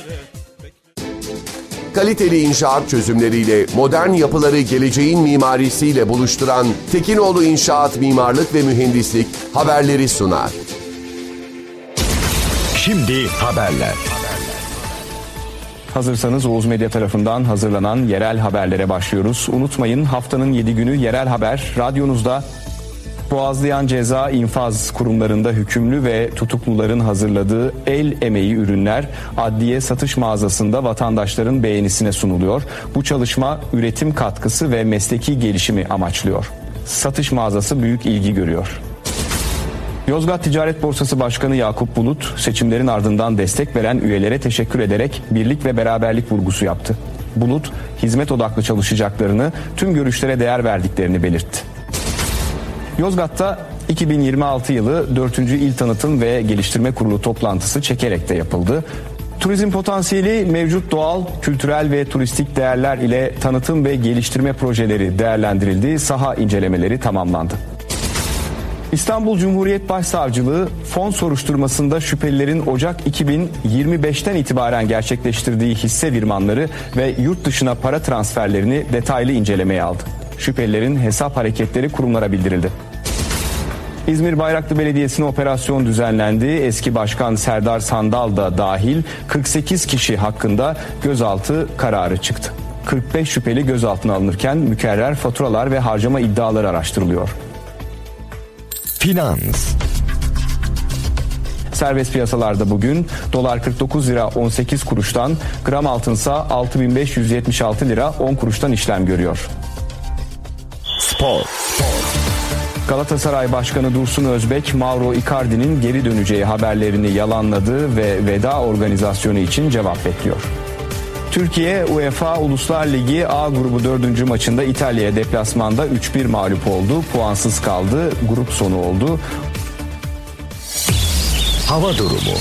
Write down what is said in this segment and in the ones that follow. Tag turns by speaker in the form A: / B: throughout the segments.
A: Kaliteli inşaat çözümleriyle modern yapıları geleceğin mimarisiyle buluşturan Tekinoğlu İnşaat Mimarlık ve Mühendislik haberleri sunar.
B: Şimdi haberler.
C: Hazırsanız Oğuz Medya tarafından hazırlanan yerel haberlere başlıyoruz. Unutmayın, haftanın 7 günü yerel haber radyonuzda. Boğazlayan Ceza infaz kurumlarında hükümlü ve tutukluların hazırladığı el emeği ürünler adliye satış mağazasında vatandaşların beğenisine sunuluyor. Bu çalışma üretim katkısı ve mesleki gelişimi amaçlıyor. Satış mağazası büyük ilgi görüyor. Yozgat Ticaret Borsası Başkanı Yakup Bulut, seçimlerin ardından destek veren üyelere teşekkür ederek birlik ve beraberlik vurgusu yaptı. Bulut, hizmet odaklı çalışacaklarını, tüm görüşlere değer verdiklerini belirtti. Yozgat'ta 2026 yılı 4. İl Tanıtım ve Geliştirme Kurulu toplantısı Çekerek'te yapıldı. Turizm potansiyeli mevcut doğal, kültürel ve turistik değerler ile tanıtım ve geliştirme projeleri değerlendirildi, saha incelemeleri tamamlandı. İstanbul Cumhuriyet Başsavcılığı fon soruşturmasında şüphelilerin Ocak 2025'ten itibaren gerçekleştirdiği hisse virmanları ve yurt dışına para transferlerini detaylı incelemeye aldı. Şüphelilerin hesap hareketleri kurumlara bildirildi. İzmir Bayraklı Belediyesi'ne operasyon düzenlendi. Eski Başkan Serdar Sandal da dahil 48 kişi hakkında gözaltı kararı çıktı. 45 şüpheli gözaltına alınırken mükerrer faturalar ve harcama iddiaları araştırılıyor.
B: Finans.
C: Serbest piyasalarda bugün dolar 49 lira 18 kuruştan, gram altınsa 6576 lira 10 kuruştan işlem görüyor.
B: Spor.
C: Galatasaray Başkanı Dursun Özbek, Mauro Icardi'nin geri döneceği haberlerini yalanladı ve veda organizasyonu için cevap bekliyor. Türkiye, UEFA Uluslar Ligi A grubu 4. maçında İtalya'ya deplasmanda 3-1 mağlup oldu. Puansız kaldı. Grup sonu oldu.
B: Hava durumu.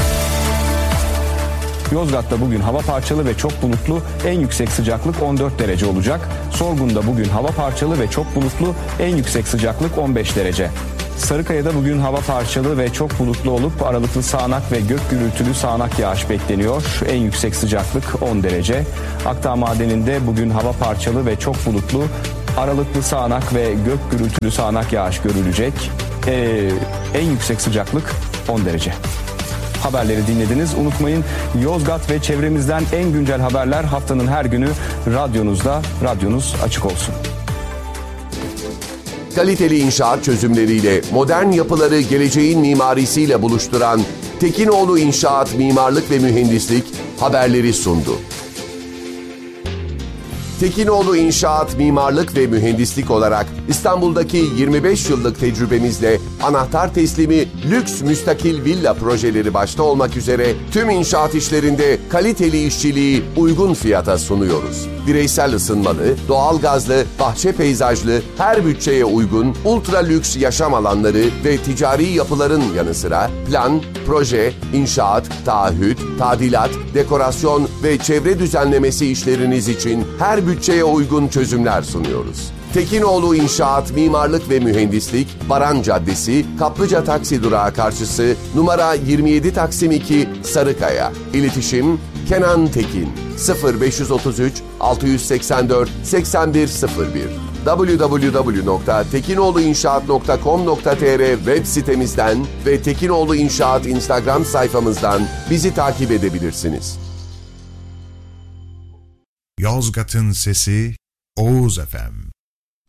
C: Yozgat'ta bugün hava parçalı ve çok bulutlu, en yüksek sıcaklık 14 derece olacak. Sorgun'da bugün hava parçalı ve çok bulutlu, en yüksek sıcaklık 15 derece. Sarıkaya'da bugün hava parçalı ve çok bulutlu olup aralıklı sağanak ve gök gürültülü sağanak yağış bekleniyor. En yüksek sıcaklık 10 derece. Akdağ Madeni'nde bugün hava parçalı ve çok bulutlu, aralıklı sağanak ve gök gürültülü sağanak yağış görülecek. En yüksek sıcaklık 10 derece. Haberleri dinlediniz. Unutmayın, Yozgat ve çevremizden en güncel haberler haftanın her günü radyonuzda. Radyonuz açık olsun.
A: Kaliteli inşaat çözümleriyle modern yapıları geleceğin mimarisiyle buluşturan Tekinoğlu İnşaat Mimarlık ve Mühendislik haberleri sundu. Tekinoğlu İnşaat Mimarlık ve Mühendislik olarak İstanbul'daki 25 yıllık tecrübemizle anahtar teslimi lüks müstakil villa projeleri başta olmak üzere tüm inşaat işlerinde kaliteli işçiliği uygun fiyata sunuyoruz. Bireysel ısınmalı, doğalgazlı, bahçe peyzajlı, her bütçeye uygun ultra lüks yaşam alanları ve ticari yapıların yanı sıra plan, proje, inşaat, taahhüt, tadilat, dekorasyon ve çevre düzenlemesi işleriniz için her bütçeye uygun çözümler sunuyoruz. Tekinoğlu İnşaat Mimarlık ve Mühendislik, Baran Caddesi, Kaplıca Taksi Durağı karşısı, numara 27 Taksim 2, Sarıkaya. İletişim Kenan Tekin 0533 684 8101 www.tekinoğluinşaat.com.tr web sitemizden ve Tekinoğlu İnşaat Instagram sayfamızdan bizi takip edebilirsiniz.
D: Yozgat'ın sesi Oğuz FM.